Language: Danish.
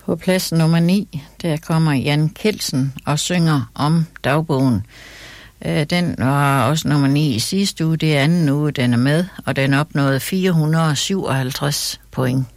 På plads nummer 9, der kommer Jan Kelsen og synger om dagbogen. Den var også nummer 9 i sidste uge, det er anden uge, den er med, og den opnåede 457 point.